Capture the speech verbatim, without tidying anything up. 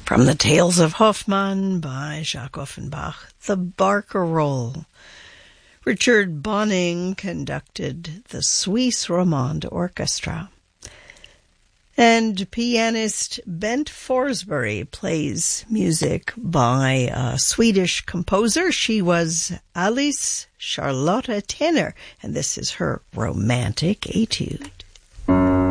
From the Tales of Hoffmann by Jacques Offenbach, the Barcarolle. Richard Bonning conducted the Suisse Romande Orchestra. And pianist Bent Forsberg plays music by a Swedish composer. She was Alice Charlotta Tenner, and this is her Romantic Etude.